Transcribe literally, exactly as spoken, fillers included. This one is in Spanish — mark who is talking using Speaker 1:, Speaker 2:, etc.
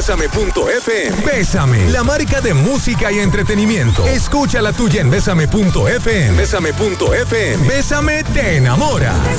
Speaker 1: Bésame punto f m. Bésame, la marca de música y entretenimiento. Escucha la tuya en Bésame punto f m. Bésame punto f m. Bésame te enamora.